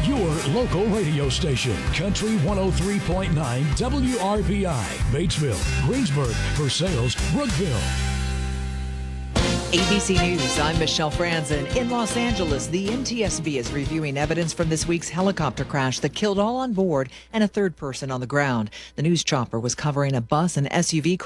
your local radio station. Country 103.9 WRBI, Batesville, Greensburg, Versailles, Brookville. ABC News, I'm Michelle Franzen. In Los Angeles, the NTSB is reviewing evidence from this week's helicopter crash that killed all on board and a third person on the ground. The news chopper was covering a bus and SUV